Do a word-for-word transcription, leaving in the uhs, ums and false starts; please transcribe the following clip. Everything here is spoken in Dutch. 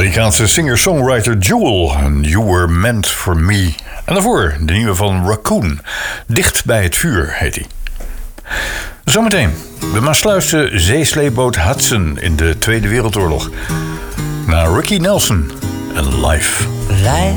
Amerikaanse singer-songwriter Jewel. You Were Meant For Me. En daarvoor de nieuwe van Raccoon. Dicht bij het vuur heet hij. Zometeen de Maasluisse zeesleepboot Hudson in de Tweede Wereldoorlog. Naar Ricky Nelson en Life. Life